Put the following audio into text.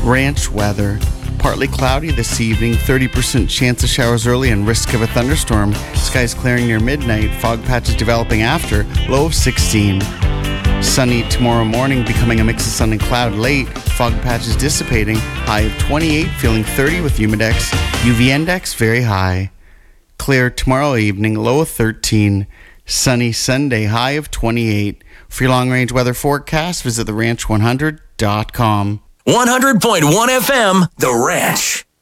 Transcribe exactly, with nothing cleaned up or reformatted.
Ranch weather. Partly cloudy this evening, thirty percent chance of showers early and risk of a thunderstorm. Skies clearing near midnight, fog patches developing after, low of sixteen. Sunny tomorrow morning, becoming a mix of sun and cloud late, fog patches dissipating, high of twenty-eight, feeling thirty with Humidex, U V index very high. Clear tomorrow evening, low of thirteen. Sunny Sunday, high of twenty-eight. For your long-range weather forecast, visit the ranch one hundred dot com. one hundred point one F M, The Ranch.